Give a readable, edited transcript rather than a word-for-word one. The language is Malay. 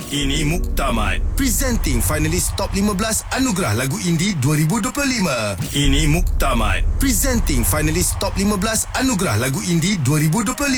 Ini Muktamad. Presenting finalis Top 15 Anugerah Lagu Indie 2025. Ini Muktamad. Presenting finalis Top 15 Anugerah Lagu Indie 2025.